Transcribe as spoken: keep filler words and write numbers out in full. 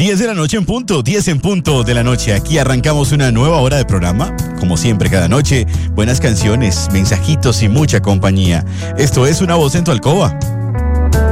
diez de la noche en punto, diez en punto de la noche. Aquí arrancamos una nueva hora de programa. Como siempre, cada noche, buenas canciones, mensajitos y mucha compañía. Esto es Una Voz en tu Alcoba.